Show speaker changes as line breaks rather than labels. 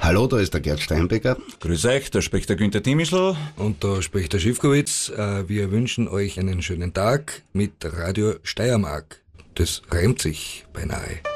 Hallo, da ist der Gerd Steinbecker.
Grüß euch, da spricht der Günther Timischl.
Und da spricht der Schiffkowitz. Wir wünschen euch einen schönen Tag mit Radio Steiermark. Das reimt sich beinahe.